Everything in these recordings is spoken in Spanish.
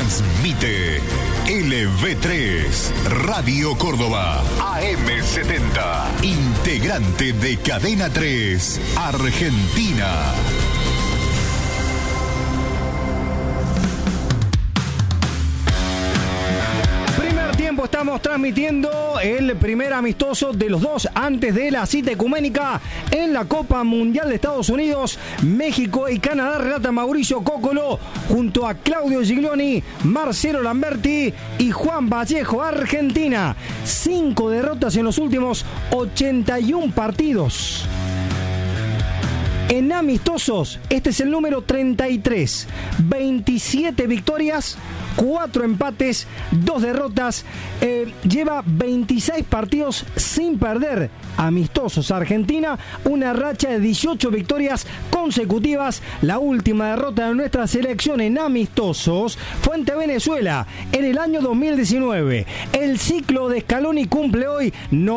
Transmite LV3, Radio Córdoba, AM70, integrante de Cadena 3, Argentina. Estamos transmitiendo el primer amistoso de los dos antes de la cita ecuménica en la Copa Mundial de Estados Unidos, México y Canadá. Relata Mauricio Cóccolo junto a Claudio Giglioni, Marcelo Lamberti y Juan Vallejo. Argentina, 5 derrotas en los últimos 81 partidos. En amistosos, este es el número 33, 27 victorias, 4 empates, 2 derrotas, lleva 26 partidos sin perder. Amistosos Argentina, una racha de 18 victorias consecutivas. La última derrota de nuestra selección en amistosos fue ante Venezuela en el año 2019. El ciclo de Scaloni cumple hoy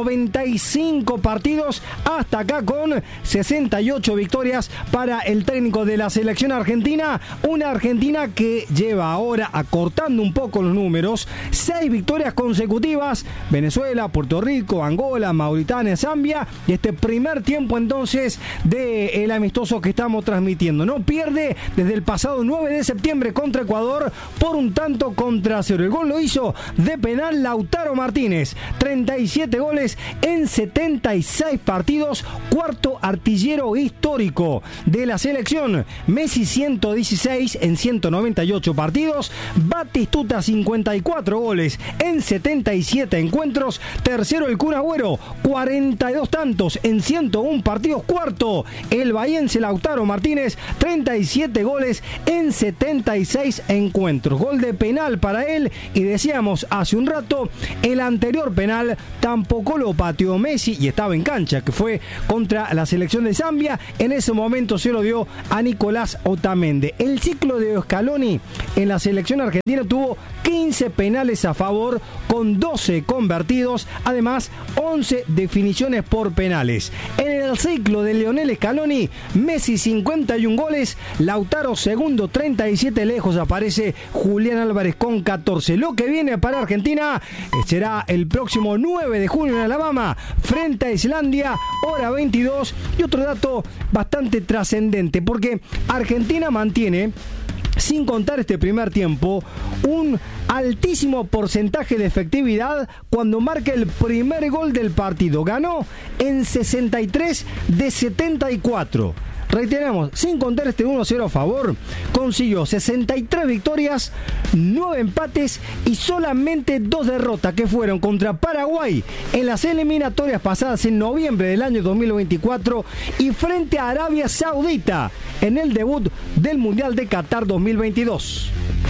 95 partidos hasta acá con 68 victorias para el técnico de la selección argentina. Una Argentina que lleva ahora, acortando un poco los números, 6 victorias consecutivas. Venezuela, Puerto Rico, Angola, Mauritania, Zambia. Y este primer tiempo entonces del amistoso que estamos transmitiendo. No pierde desde el pasado 9 de septiembre contra Ecuador por 1-0. El gol lo hizo de penal Lautaro Martínez. 37 goles en 76 partidos. Cuarto artillero histórico de la selección. Messi 116 en 198 partidos. Batistuta 54 goles en 77 encuentros. Tercero el Kun Agüero, 42 tantos en 101 partidos. Cuarto el bahiense Lautaro Martínez, 37 goles en 76 encuentros. Gol de penal para él, y decíamos hace un rato, el anterior penal tampoco lo pateó Messi y estaba en cancha, que fue contra la selección de Zambia. En ese momento se lo dio a Nicolás Otamendi. El ciclo de Scaloni en la selección argentina tuvo 15 penales a favor con 12 convertidos, además 11 definiciones por penales. En el ciclo de Lionel Scaloni, Messi 51 goles, Lautaro segundo 37, lejos aparece Julián Álvarez con 14. Lo que viene para Argentina será el próximo 9 de junio en Alabama frente a Islandia, hora 22. Y otro dato bastante trascendente, porque Argentina mantiene, sin contar este primer tiempo, un altísimo porcentaje de efectividad cuando marca el primer gol del partido. Ganó en 63 de 74. Reiteramos, sin contar este 1-0 a favor, consiguió 63 victorias, 9 empates y solamente 2 derrotas, que fueron contra Paraguay en las eliminatorias pasadas en noviembre del año 2024 y frente a Arabia Saudita en el debut del Mundial de Qatar 2022.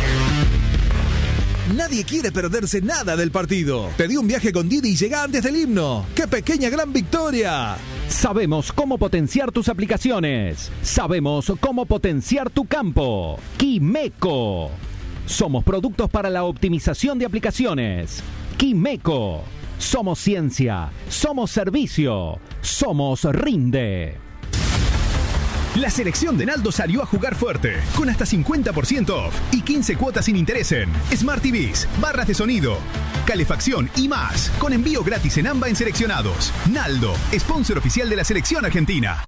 Nadie quiere perderse nada del partido. Pedí un viaje con Didi y llega antes del himno. ¡Qué pequeña gran victoria! Sabemos cómo potenciar tus aplicaciones. Sabemos cómo potenciar tu campo. Quimeco. Somos productos para la optimización de aplicaciones. Quimeco. Somos ciencia. Somos servicio. Somos Rinde. La selección de Naldo salió a jugar fuerte, con hasta 50% off y 15 cuotas sin interés en Smart TVs, barras de sonido, calefacción y más, con envío gratis en AMBA en seleccionados. Naldo, sponsor oficial de la selección argentina.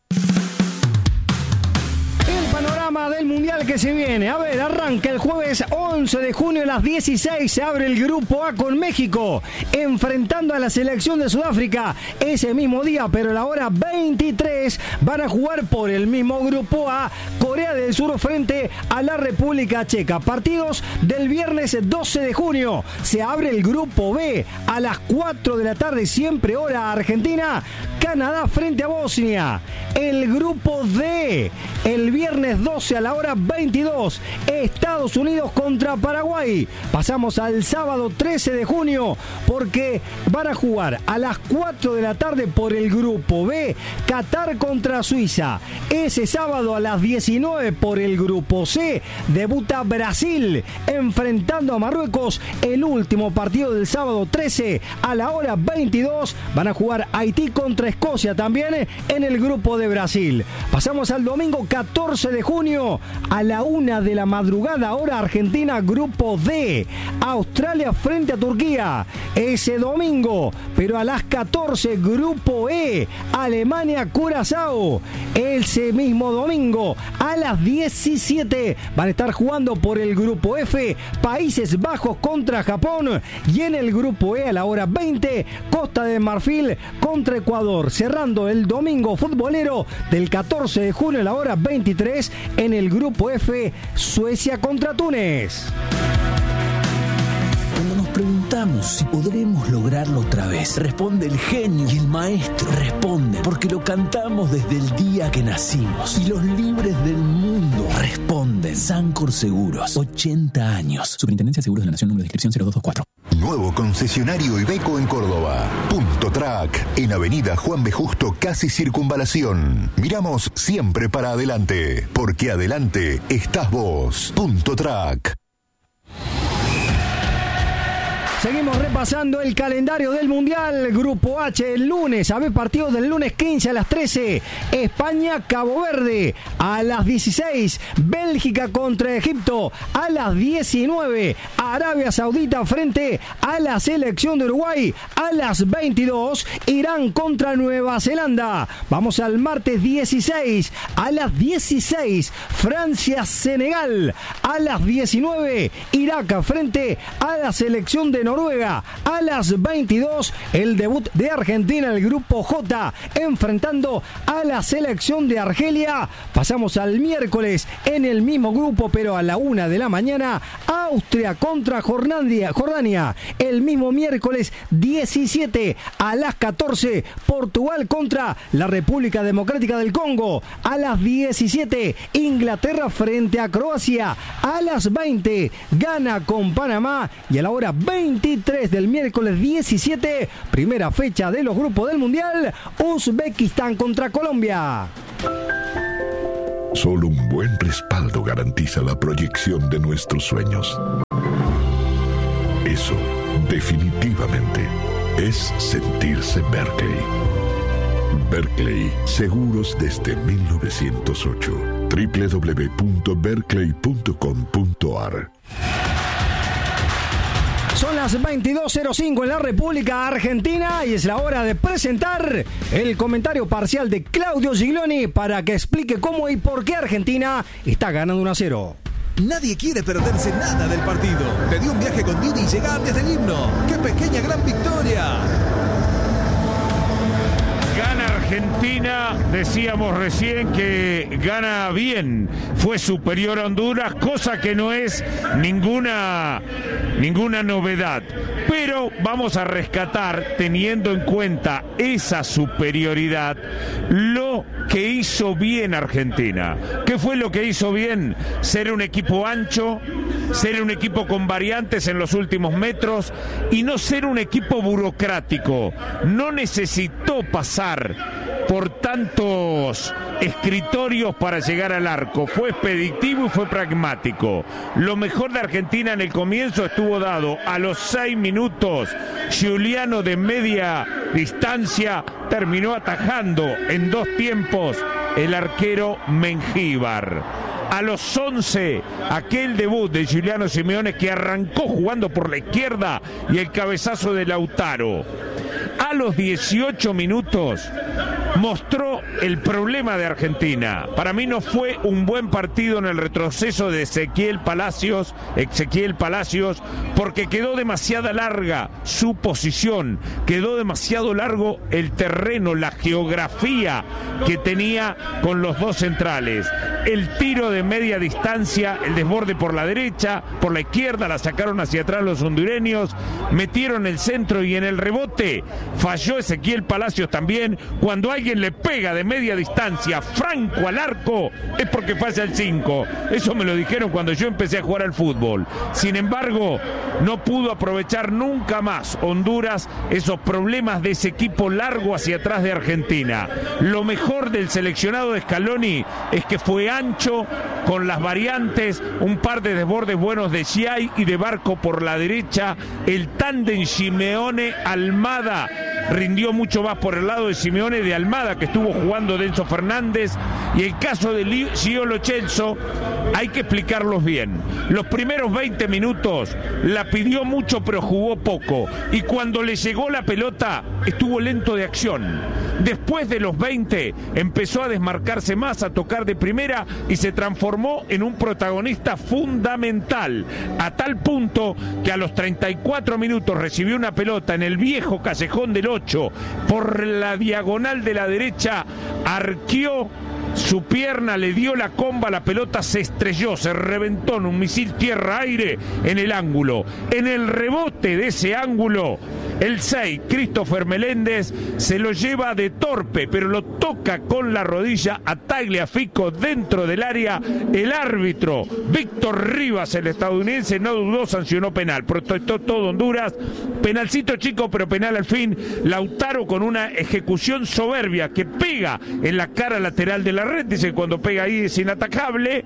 Del Mundial que se viene. A ver, arranca el jueves 11 de junio a las 16. Se abre el Grupo A con México enfrentando a la selección de Sudáfrica. Ese mismo día, pero a la hora 23, van a jugar por el mismo Grupo A Corea del Sur frente a la República Checa. Partidos del viernes 12 de junio. Se abre el Grupo B a las 4 de la tarde, siempre hora argentina. Canadá frente a Bosnia. El Grupo D, el viernes 12 a la hora 22, Estados Unidos contra Paraguay. Pasamos al sábado 13 de junio, porque van a jugar a las 4 de la tarde por el Grupo B, Qatar contra Suiza. Ese sábado a las 19 por el Grupo C, debuta Brasil enfrentando a Marruecos. El último partido del sábado 13 a la hora 22, van a jugar Haití contra Escocia también en el Grupo de Brasil. Pasamos al domingo 14 de junio a la 1 de la madrugada, hora argentina, grupo D, Australia frente a Turquía, ese domingo. Pero a las 14, grupo E, Alemania, Curazao, ese mismo domingo, a las 17, van a estar jugando por el grupo F, Países Bajos contra Japón, y en el grupo E a la hora 20, Costa de Marfil contra Ecuador, cerrando el domingo futbolero del 14 de junio a la hora 23, en el grupo F, Suecia contra Túnez. Cuando nos preguntamos si podremos lograrlo otra vez, responde el genio y el maestro. Responden porque lo cantamos desde el día que nacimos. Y los libres del mundo responden. Sancor Seguros, 80 años. Superintendencia de Seguros de la Nación, número de inscripción 0224. Nuevo concesionario Iveco en Córdoba. Punto Track, en Avenida Juan B. Justo, casi Circunvalación. Miramos siempre para adelante, porque adelante estás vos. Punto Track. Seguimos repasando el calendario del Mundial. Grupo H, el lunes, a ver, partidos del lunes 15 a las 13. España, Cabo Verde. A las 16, Bélgica contra Egipto. A las 19, Arabia Saudita frente a la selección de Uruguay. A las 22, Irán contra Nueva Zelanda. Vamos al martes 16. A las 16, Francia, Senegal. A las 19, Irak frente a la selección de Noruega. A las 22, el debut de Argentina, el grupo J, enfrentando a la selección de Argelia. Pasamos al miércoles en el mismo grupo, pero a la 1 de la mañana, Austria contra Jordania. El mismo miércoles 17 a las 14, Portugal contra la República Democrática del Congo. A las 17, Inglaterra frente a Croacia. A las 20, Ghana con Panamá. Y a la hora 23 del miércoles 17, primera fecha de los grupos del Mundial, Uzbekistán contra Colombia. Solo un buen respaldo garantiza la proyección de nuestros sueños. Eso, definitivamente, es sentirse Berkeley. Berkeley, seguros desde 1908. www.berkeley.com.ar. Son las 22:05 en la República Argentina y es la hora de presentar el comentario parcial de Claudio Gigloni para que explique cómo y por qué Argentina está ganando 1-0. Nadie quiere perderse nada del partido. Pedí un viaje con Didi y llega antes del himno. ¡Qué pequeña gran victoria! Gana Argentina, decíamos recién que gana bien, fue superior a Honduras, cosa que no es ninguna novedad. Pero vamos a rescatar, teniendo en cuenta esa superioridad, lo que hizo bien Argentina. ¿Qué fue lo que hizo bien? Ser un equipo ancho, ser un equipo con variantes en los últimos metros y no ser un equipo burocrático. No necesitó pasar por tantos escritorios para llegar al arco. Fue expeditivo y fue pragmático. Lo mejor de Argentina en el comienzo estuvo dado a los 6 minutos. Giuliano, de media distancia, terminó atajando en 2 tiempos el arquero Mengíbar. A los 11, aquel debut de Giuliano Simeone, que arrancó jugando por la izquierda, y el cabezazo de Lautaro. A los 18 minutos mostró el problema de Argentina. Para mí no fue un buen partido en el retroceso de Ezequiel Palacios, porque quedó demasiado larga su posición, quedó demasiado largo el terreno, la geografía que tenía con los dos centrales. El tiro de media distancia, el desborde por la derecha, por la izquierda, la sacaron hacia atrás los hondureños, metieron el centro y en el rebote falló Ezequiel Palacios también. Cuando alguien le pega de media distancia franco al arco, es porque falla el 5. Eso me lo dijeron cuando yo empecé a jugar al fútbol. Sin embargo, no pudo aprovechar nunca más Honduras esos problemas de ese equipo largo hacia atrás de Argentina. Lo mejor del seleccionado de Scaloni es que fue ancho, con las variantes, un par de desbordes buenos de Giai y de Barco por la derecha, el tándem Simeone-Almada rindió mucho más por el lado de Simeone, de Almada, que estuvo jugando de Enzo Fernández, y el caso de Gio Lo Celso hay que explicarlos bien. Los primeros 20 minutos la pidió mucho pero jugó poco, y cuando le llegó la pelota estuvo lento de acción. Después de los 20 empezó a desmarcarse más, a tocar de primera y se transformó en un protagonista fundamental, a tal punto que a los 34 minutos recibió una pelota en el viejo callejón del 8 por la diagonal de la derecha, arqueó su pierna, le dio la comba, la pelota se estrelló, se reventó en un misil tierra-aire en el ángulo. En el rebote de ese ángulo, el 6, Christopher Meléndez, se lo lleva de torpe, pero lo toca con la rodilla a Tagliafico dentro del área. El árbitro, Víctor Rivas, el estadounidense, no dudó, sancionó penal. Protestó todo Honduras. Penalcito chico, pero penal al fin. Lautaro con una ejecución soberbia que pega en la cara lateral de la red. Dice que cuando pega ahí es inatacable.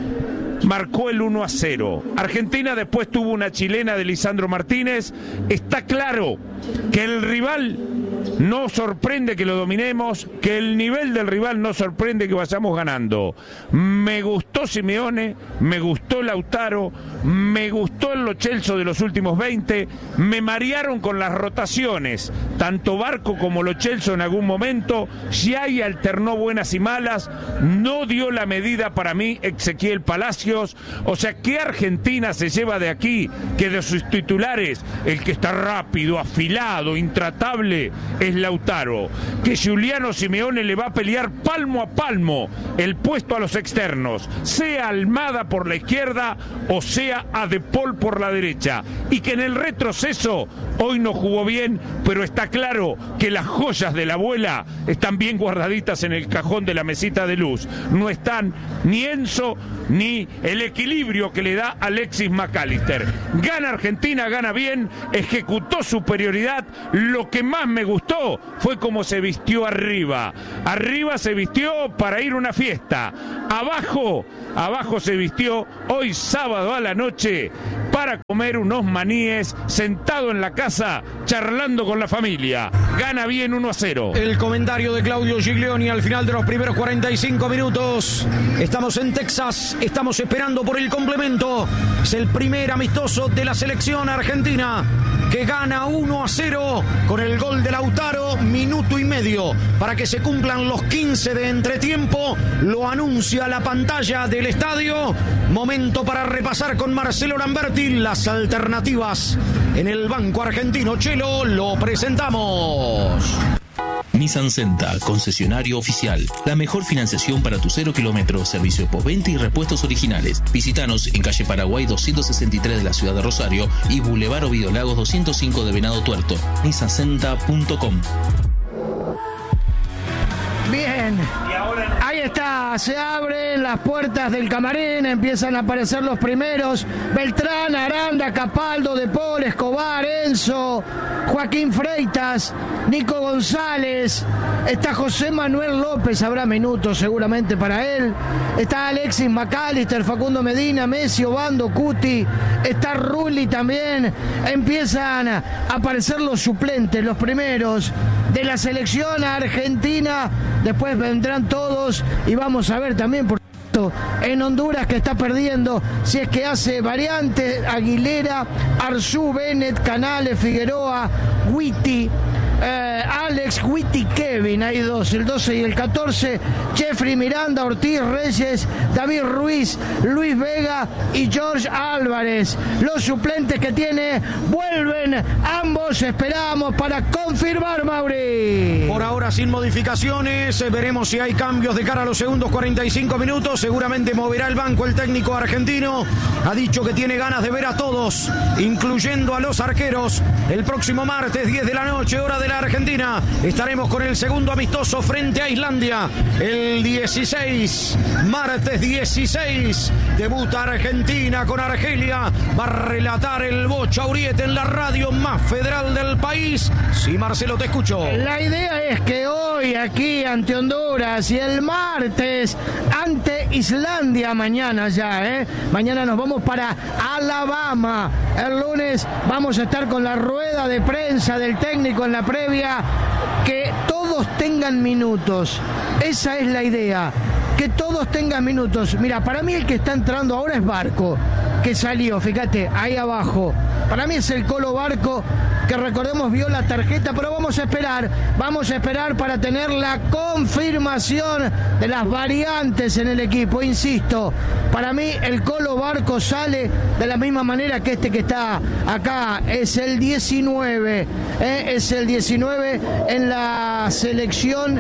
Marcó el 1-0. Argentina después tuvo una chilena de Lisandro Martínez. Está claro que el rival no sorprende que lo dominemos, que el nivel del rival no sorprende que vayamos ganando. Me gustó Simeone, me gustó Lautaro, me gustó el Lo Celso de los últimos 20, me marearon con las rotaciones, tanto Barco como Lo Celso en algún momento. Giai alternó buenas y malas, no dio la medida para mí Ezequiel Palacios. O sea, ¿qué Argentina se lleva de aquí? Que de sus titulares, el que está rápido, afilado, intratable, es Lautaro. Que Giuliano Simeone le va a pelear palmo a palmo el puesto a los externos, sea Almada por la izquierda o sea a De Paul por la derecha. Y que en el retroceso hoy no jugó bien, pero está claro que las joyas de la abuela están bien guardaditas en el cajón de la mesita de luz. No están ni Enzo ni el equilibrio que le da Alexis McAllister. Gana Argentina, gana bien, ejecutó superioridad. Lo que más me gustó fue cómo se vistió arriba. Arriba se vistió para ir a una fiesta. Abajo se vistió hoy sábado a la noche para comer unos maníes, sentado en la casa, charlando con la familia. Gana bien 1-0. El comentario de Claudio Giglioni al final de los primeros 45 minutos. Estamos en Texas, estamos esperando por el complemento. Es el primer amistoso de la selección argentina, que gana 1-0 con el gol de Lautaro, minuto y medio para que se cumplan los 15 de entretiempo. Lo anuncia la pantalla del estadio. Momento para repasar con Marcelo Lamberti las alternativas en el banco argentino. Chelo, lo presentamos. Nissan Senta, concesionario oficial. La mejor financiación para tu 0 kilómetros, servicio postventa y repuestos originales. Visítanos en calle Paraguay 263 de la ciudad de Rosario y Boulevard Ovidio Lagos 205 de Venado Tuerto. nissancenta.com. Bien, ahí está, se abren las puertas del camarín, empiezan a aparecer los primeros: Beltrán, Aranda, Capaldo, De Paul, Escobar, Enzo, Joaquín Freitas, Nico González, está José Manuel López, habrá minutos seguramente para él, está Alexis McAllister, Facundo Medina, Messi, Obando, Cuti, está Rulli también. Empiezan a aparecer los suplentes, los primeros de la selección argentina. Después vendrán todos y vamos a ver también, por cierto, en Honduras, que está perdiendo, si es que hace variante: Aguilera, Arzú, Bennett, Canales, Figueroa, Witty, Alex, Witty, Kevin, hay dos, el 12 y el 14, Jeffrey Miranda, Ortiz, Reyes, David Ruiz, Luis Vega y George Álvarez. Los suplentes que tiene vuelven ambos, esperamos para confirmar, Mauri. Por ahora sin modificaciones, veremos si hay cambios de cara a los segundos 45 minutos. Seguramente moverá el banco el técnico argentino. Ha dicho que tiene ganas de ver a todos, incluyendo a los arqueros. El próximo martes 10 de la noche, hora de la Argentina, estaremos con el segundo amistoso frente a Islandia. El 16, martes 16, Debuta Argentina con Argelia. Va a relatar el Bocha Uriete en la radio más federal del país. Sí, Marcelo, te escucho. La idea es que hoy aquí ante Honduras y el martes ante Islandia mañana ya, Mañana nos vamos para Alabama. El lunes vamos a estar con la rueda de prensa del técnico en la previa. Que todos tengan minutos. Esa es la idea. Que todos tengan minutos. Mira, para mí el que está entrando ahora es Barco, que salió, fíjate, ahí abajo. Para mí es el Colo Barco, que recordemos vio la tarjeta, pero vamos a esperar para tener la confirmación de las variantes en el equipo. Insisto, para mí el Colo Barco sale de la misma manera que este que está acá, es el 19, es el 19 en la selección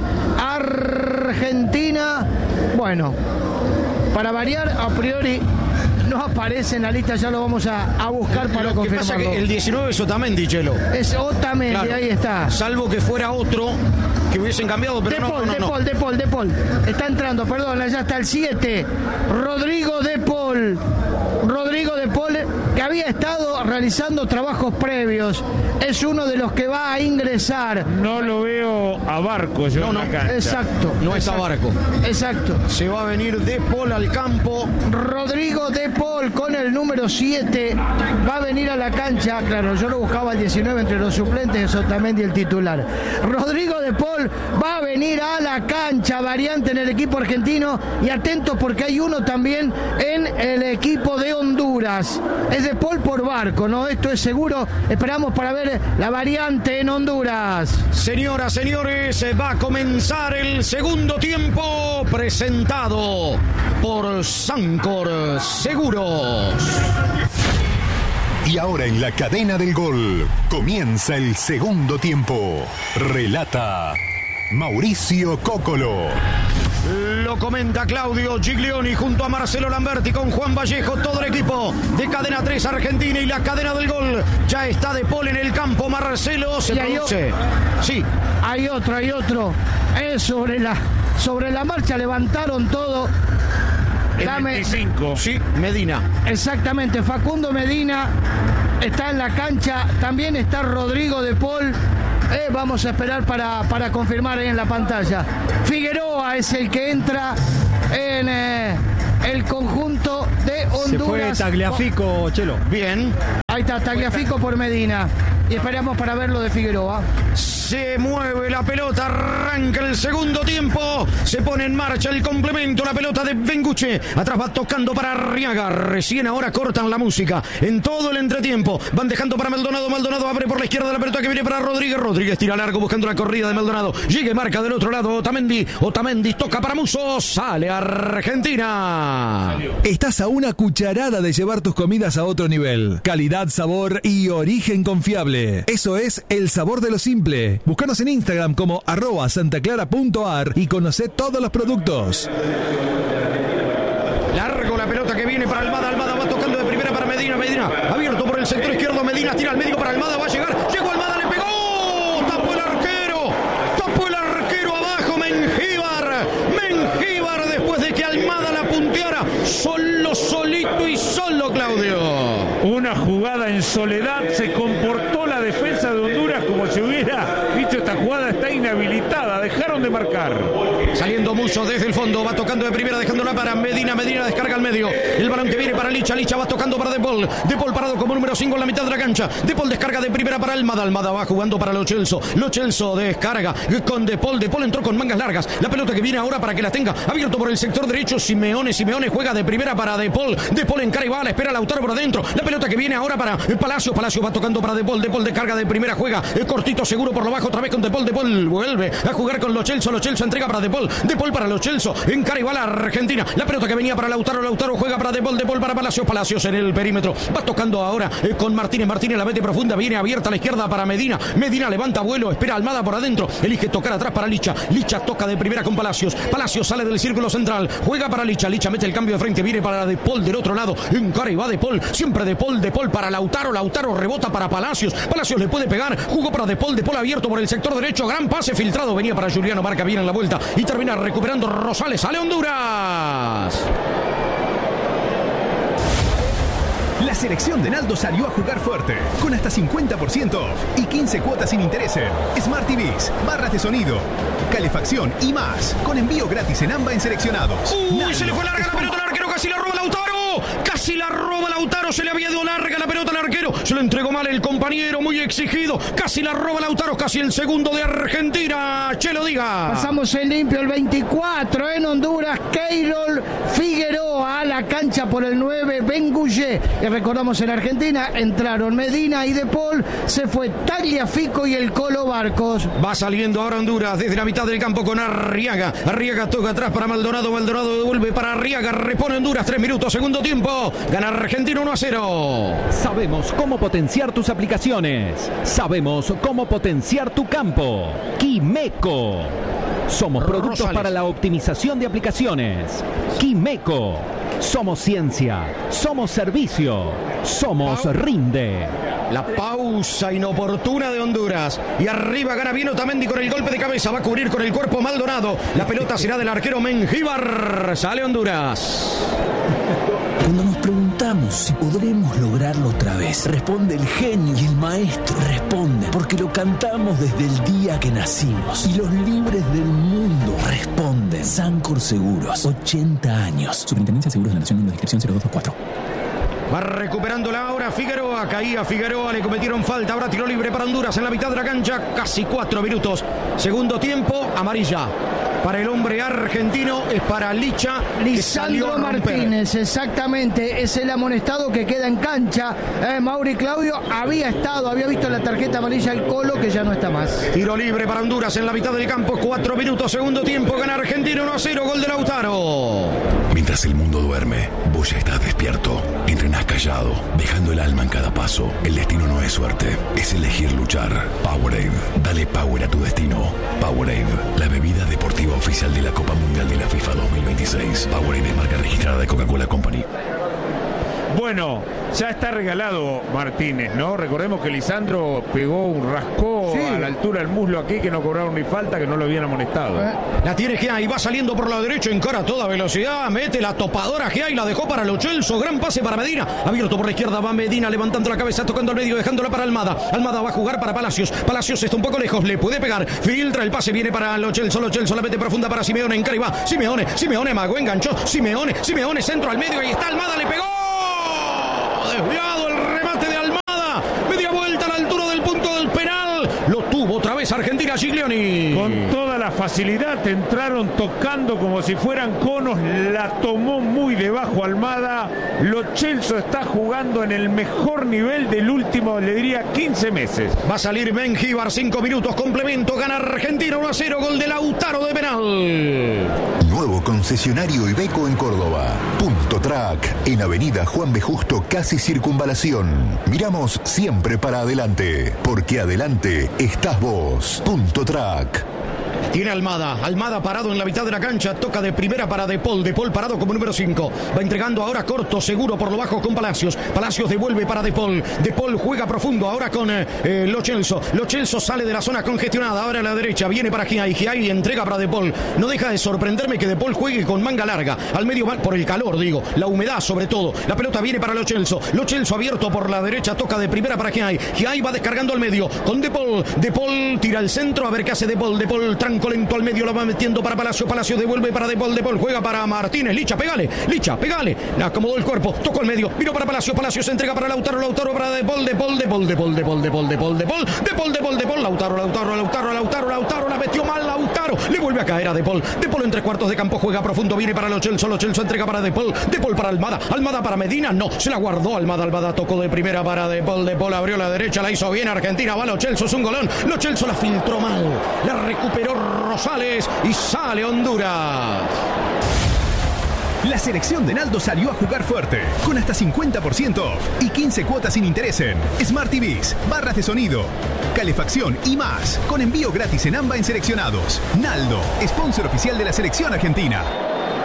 argentina. Bueno, para variar, a priori no aparece en la lista, ya lo vamos a buscar para confirmarlo. Lo que pasa que el 19 es Otamendi, Chelo. Es Otamendi, claro. Ahí está. Salvo que fuera otro que hubiesen cambiado, pero De Paul. Está entrando, perdón, ya está el 7. Rodrigo De Paul, que había estado realizando trabajos previos. Es uno de los que va a ingresar. No lo veo a Barco yo en la cancha. Exacto. No está Barco. Exacto. Se va a venir De Paul al campo. Rodrigo De Paul con el número 7 va a venir a la cancha. Claro, yo lo buscaba el 19 entre los suplentes, eso también y el titular. Rodrigo De Paul va a venir a la cancha, variante en el equipo argentino. Y atentos porque hay uno también en el equipo de Honduras. Es De Paul por Barco, ¿no? Esto es seguro. Esperamos para ver la variante en Honduras. Señoras, señores, va a comenzar el segundo tiempo, presentado por Sancor Seguros. Y ahora en la cadena del gol comienza el segundo tiempo. Relata Mauricio Cóccolo. Lo comenta Claudio Giglioni junto a Marcelo Lamberti con Juan Vallejo, todo el equipo de Cadena 3 Argentina y la cadena del gol. Ya está De Paul en el campo, Marcelo, se produce. Sí. Hay otro. Sobre la marcha levantaron todo. El 25. Sí, Medina. Exactamente, Facundo Medina está en la cancha. También está Rodrigo De Paul. Vamos a esperar para confirmar ahí en la pantalla. Figueroa es el que entra en el conjunto de Honduras. Se fue Tagliafico, Chelo. Bien. Ahí está, Tagliafico por Medina. Y esperamos para ver lo de Figueroa. Se mueve la pelota, arranca el segundo tiempo. Se pone en marcha el complemento, la pelota de Benguche. Atrás va tocando para Arriaga. Recién ahora cortan la música. En todo el entretiempo. Van dejando para Maldonado. Maldonado abre por la izquierda la pelota que viene para Rodríguez. Rodríguez tira largo buscando la corrida de Maldonado. Llega y marca del otro lado Otamendi. Otamendi toca para Musso. Sale Argentina. Estás a una cucharada de llevar tus comidas a otro nivel. Calidad, sabor y origen confiable. Eso es el sabor de lo simple. Búscanos en Instagram como @santaclara.ar y conoce todos los productos. Largo la pelota que viene para Almada. Almada va tocando de primera para Medina. Medina abierto por el sector izquierdo. Medina tira al medio para Almada. Va a llegar. Llegó Almada, le pegó. Tapó el arquero abajo. Mengíbar después de que Almada la punteara. Solito y solo, Claudio. Una jugada en soledad, se comportó la defensa de Honduras como si hubiera dicho esta jugada está inhabilitada, dejaron de marcar. Saliendo Musso desde el fondo, va tocando de primera, dejándola para Medina. Medina descarga al medio. El balón que viene para Licha. Licha va tocando para De Paul. De Paul parado como número 5 en la mitad de la cancha. De Paul descarga de primera para Almada. Almada va jugando para Lo Celso. Lo Celso descarga con De Paul. De Paul entró con mangas largas. La pelota que viene ahora para que la tenga. Abierto por el sector derecho. Simeone juega de primera para De Paul. De Paul encara y va a la espera Lautaro por adentro. La pelota que viene ahora para Palacio. Palacio va tocando para De Paul. De Paul descarga de primera, juega cortito, seguro por lo bajo, otra vez con De Paul. De Paul vuelve a jugar con Lo Celso. Lo Celso entrega para De Paul. De Paul para Lo Celso. Encara y va la Argentina. La pelota que venía para Lautaro. Lautaro juega para De Paul. De Paul para Palacios. Palacios en el perímetro. Va tocando ahora con Martínez. Martínez la mete profunda. Viene abierta a la izquierda para Medina. Medina levanta vuelo. Espera Almada por adentro. Elige tocar atrás para Licha. Licha toca de primera con Palacios. Palacios sale del círculo central. Juega para Licha. Licha mete el cambio de frente. Viene para De Paul del otro lado. Encara y va De Paul. Siempre De Paul. De Paul para Lautaro. Lautaro rebota para Palacios. Palacios le puede pegar. Jugó para De Paul. De Paul abierto por el sector derecho. Gran pase filtrado. Venía para Juliano. Marca bien en la vuelta. Y termina recuperando Rosales. Sale Honduras. La selección de Naldo salió a jugar fuerte, con hasta 50% off y 15 cuotas sin interés en Smart TVs, barras de sonido, calefacción y más, con envío gratis en AMBA en seleccionados. ¡Uy, se le fue larga la pelota al arquero! ¡Casi la roba Lautaro! ¡Casi la roba Lautaro! Se le había ido larga la pelota al arquero. Se lo entregó mal el compañero, muy exigido. Casi la roba Lautaro, casi el segundo de Argentina. Chelo, diga. Pasamos en limpio el 24 en Honduras. Keirol Figueroa a la cancha por el 9. Benguye. Y recordamos en Argentina entraron Medina y De Paul. Se fue Tagliafico y el Colo Barcos. Va saliendo ahora Honduras desde la mitad del campo con Arriaga. Arriaga toca atrás para Maldonado. Maldonado devuelve para Arriaga. Repone Honduras. 3 minutos, segundo tiempo. Gana Argentina 1-0. Sabemos cómo potenciar tus aplicaciones. Sabemos cómo potenciar tu campo. Quimeco. Somos productos Rosales para la optimización de aplicaciones. Quimeco. Somos ciencia. Somos servicio. Somos Rinde. La pausa inoportuna de Honduras. Y arriba gana bien Otamendi con el golpe de cabeza. Va a cubrir con el cuerpo Maldonado. La pelota será del arquero Mengíbar. Sale Honduras. Cuando nos preguntamos si podremos lograrlo otra vez, responde el genio y el maestro. Responden porque lo cantamos desde el día que nacimos. Y los libres del mundo responden. Sancor Seguros, 80 años. Superintendencia de Seguros de la Nación, número de inscripción 0224. Va recuperándola ahora Figueroa. Caía Figueroa, le cometieron falta. Ahora tiro libre para Honduras en la mitad de la cancha. Casi 4 minutos. Segundo tiempo, amarilla. Para el hombre argentino, es para Licha. Lisandro Martínez, exactamente. Es el amonestado que queda en cancha. Mauri Claudio había visto la tarjeta amarilla al Colo, que ya no está más. Tiro libre para Honduras en la mitad del campo. 4 minutos, segundo tiempo. Gana Argentina 1-0. Gol de Lautaro. Mientras el mundo duerme, vos ya estás despierto. Entrenás callado, dejando el alma en cada paso. El destino no es suerte, es elegir luchar. Powerade, dale power a tu destino. Powerade, la bebida deportiva oficial de la Copa Mundial de la FIFA 2026. Powerade es marca registrada de Coca-Cola Company. Bueno, ya está regalado Martínez, ¿no? Recordemos que Lisandro pegó un rascó a la altura del muslo aquí, que no cobraron ni falta, que no lo habían amonestado. La tiene Giai, va saliendo por la derecha, encara a toda velocidad, mete la topadora Giai, la dejó para Lo Celso, gran pase para Medina, abierto por la izquierda, va Medina levantando la cabeza, tocando al medio, dejándola para Almada. Almada va a jugar para Palacios, Palacios está un poco lejos, le puede pegar, filtra el pase, viene para Lo Celso la mete profunda para Simeone, encara y va, Simeone, Mago enganchó, Simeone, centro al medio, ahí está Almada, le pegó. Desviado el remate de Almada, media vuelta a la altura del punto del penal, lo tuvo otra vez Argentina. Giglioni con toda la facilidad entraron tocando como si fueran conos, la tomó muy debajo Almada. Lo Celso está jugando en el mejor nivel del último, le diría, 15 meses. Va a salir Mengíbar, 5 minutos, complemento, gana Argentina 1-0, gol de Lautaro de penal. Nuevo concesionario Iveco en Córdoba. Punto Track, en Avenida Juan B. Justo, casi Circunvalación. Miramos siempre para adelante, porque adelante estás vos. Punto Track. Tiene Almada parado en la mitad de la cancha, toca de primera para De Paul parado como número 5, va entregando ahora corto, seguro por lo bajo con Palacios devuelve para De Paul juega profundo ahora con Lo Celso sale de la zona congestionada, ahora a la derecha, viene para Giai entrega para De Paul, no deja de sorprenderme que De Paul juegue con manga larga, al medio por el calor, la humedad sobre todo, la pelota viene para Lo Celso abierto por la derecha, toca de primera para Giai va descargando al medio, con De Paul tira al centro, a ver qué hace De Paul tranco lento al medio, lo va metiendo para Palacio devuelve para De Paul juega para Martínez, Licha, pegale, le acomodó el cuerpo, tocó el medio, vino para Palacio se entrega para Lautaro para De Paul, Lautaro, la metió mal Lautaro, le vuelve a caer a De Paul en 3 cuartos de campo, juega profundo, viene para Lo Celso entrega para De Paul para Almada para Medina, no, se la guardó Almada tocó de primera para De Paul abrió la derecha, la hizo bien Argentina, va Lo Celso, es un golón, Lo Celso la filtró mal, la recuperó Rosales y sale Honduras. La selección de Naldo salió a jugar fuerte, con hasta 50% off y 15 cuotas sin interés en Smart TVs, barras de sonido, calefacción y más, con envío gratis en AMBA en seleccionados. Naldo, sponsor oficial de la selección argentina.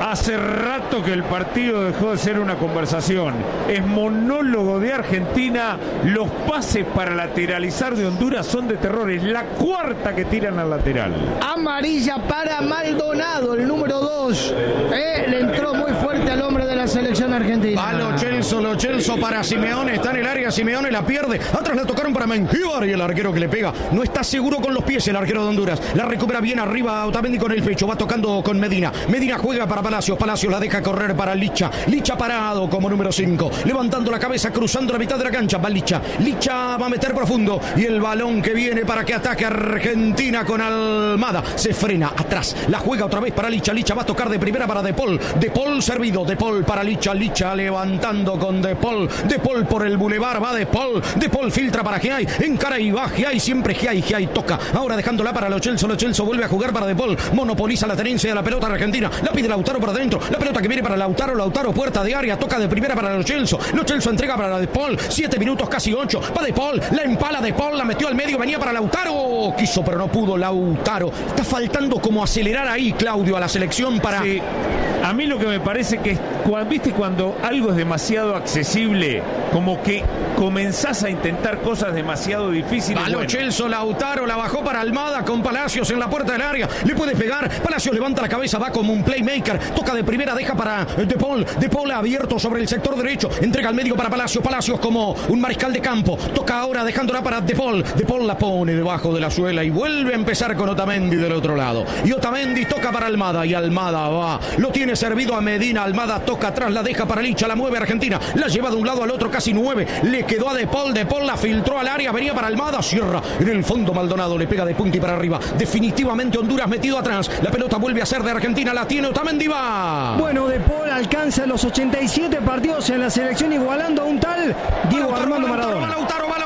Hace rato que el partido dejó de ser una conversación. Es monólogo de Argentina. Los pases para lateralizar de Honduras son de terror. Es la cuarta que tiran al lateral. Amarilla para Maldonado, el número 2. Le entró muy fuerte al hombre de la selección argentina. Va Lo Celso para Simeone. Está en el área, Simeone la pierde. Atrás la tocaron para Mengíbar y el arquero que le pega. No está seguro con los pies el arquero de Honduras. La recupera bien arriba Otamendi con el pecho. Va tocando con Medina. Medina juega para Palacios. Palacios la deja correr para Licha. Licha parado como número 5. Levantando la cabeza, cruzando la mitad de la cancha. Va Licha. Licha va a meter profundo. Y el balón que viene para que ataque Argentina con Almada. Se frena atrás. La juega otra vez para Licha. Licha va a tocar de primera para De Paul. De Paul servido. De Paul para Licha. Licha levantando con De Paul. De Paul por el bulevar. Va De Paul. De Paul filtra para Giai. Encara y va Giai. Siempre Giai. Giai toca. Ahora dejándola para Lo Celso. Lo Celso vuelve a jugar para De Paul. Monopoliza la tenencia de la pelota argentina. La pide Lautaro por adentro. La pelota que viene para Lautaro. Lautaro puerta de área. Toca de primera para Lo Celso. Lo Celso entrega para De Paul. 7 minutos, casi 8. Va De Paul. La empala De Paul. La metió al medio. Venía para Lautaro. Quiso pero no pudo Lautaro. Está faltando como acelerar ahí, Claudio, a la selección para... Sí. A mí lo que me parece que, ¿viste cuando algo es demasiado accesible? Como que comenzás a intentar cosas demasiado difíciles. Lo Celso, Lautaro, la bajó para Almada con Palacios en la puerta del área. Le puede pegar. Palacios levanta la cabeza, va como un playmaker. Toca de primera, deja para De Paul. De Paul abierto sobre el sector derecho. Entrega al medio para Palacios. Palacios como un mariscal de campo. Toca ahora dejándola para De Paul. De Paul la pone debajo de la suela y vuelve a empezar con Otamendi del otro lado. Y Otamendi toca para Almada y Almada va. Lo tiene servido a Medina. Almada toca atrás, la deja para Licha, la mueve Argentina. La lleva de un lado al otro, casi 9. Le quedó a De Paul. De Paul la filtró al área, venía para Almada. Cierra en el fondo Maldonado. Le pega de punta y para arriba. Definitivamente Honduras metido atrás. La pelota vuelve a ser de Argentina. La tiene Otamendi, va. Bueno, De Paul alcanza los 87 partidos en la selección, igualando a un tal Diego Armando Maradona. Lautaro,